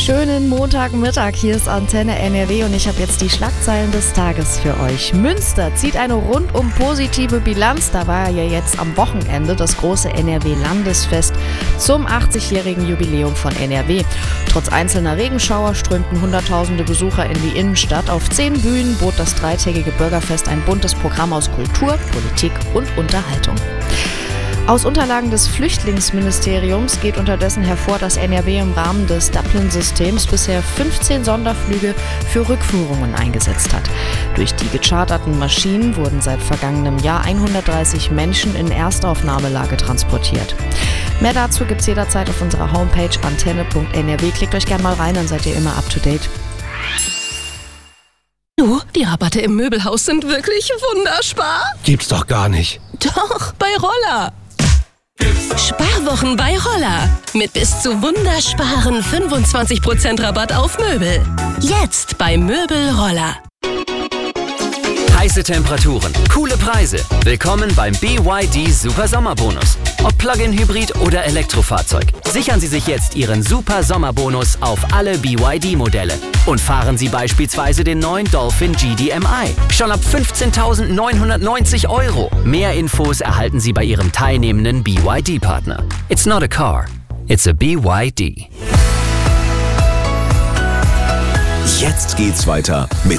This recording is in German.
Schönen Montagmittag, hier ist Antenne NRW und ich habe jetzt die Schlagzeilen des Tages für euch. Münster zieht eine rundum positive Bilanz. Da war ja jetzt am Wochenende das große NRW-Landesfest zum 80-jährigen Jubiläum von NRW. Trotz einzelner Regenschauer strömten Hunderttausende Besucher in die Innenstadt. Auf 10 Bühnen bot das dreitägige Bürgerfest ein buntes Programm aus Kultur, Politik und Unterhaltung. Aus Unterlagen des Flüchtlingsministeriums geht unterdessen hervor, dass NRW im Rahmen des Dublin-Systems bisher 15 Sonderflüge für Rückführungen eingesetzt hat. Durch die gecharterten Maschinen wurden seit vergangenem Jahr 130 Menschen in Erstaufnahmelage transportiert. Mehr dazu gibt's jederzeit auf unserer Homepage antenne.nrw. Klickt euch gerne mal rein, dann seid ihr immer up to date. Du, die Rabatte im Möbelhaus sind wirklich wunderbar. Gibt's doch gar nicht. Doch, bei Roller. Sparwochen bei Roller. Mit bis zu wundersparen 25% Rabatt auf Möbel. Jetzt bei Möbel Roller. Heiße Temperaturen, coole Preise. Willkommen beim BYD Super Sommerbonus. Ob Plug-in-Hybrid oder Elektrofahrzeug. Sichern Sie sich jetzt Ihren Super Sommerbonus auf alle BYD-Modelle. Und fahren Sie beispielsweise den neuen Dolphin GDMI. Schon ab 15.990 €. Mehr Infos erhalten Sie bei Ihrem teilnehmenden BYD-Partner. It's not a car, it's a BYD. Jetzt geht's weiter mit